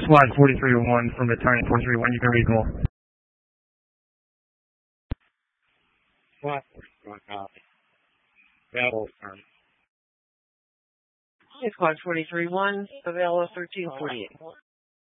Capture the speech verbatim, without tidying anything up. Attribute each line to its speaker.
Speaker 1: Squad forty-three oh one from Battalion forty-three oh one, you can read more.
Speaker 2: Squad forty-three oh one, copy. Available firm.
Speaker 3: Squad forty-three oh one, available thirteen forty-eight.